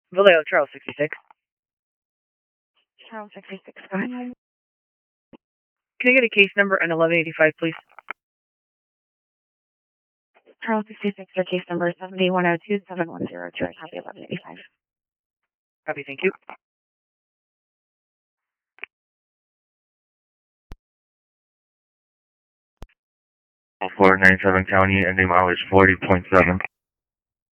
Vallejo, Charles 66. Charles 66, go ahead. Can I get a case number and 1185, please? Charles 66, your case number is 7102-7102. I copy 1185. Copy, thank you. 497 County, ending mileage 40.7.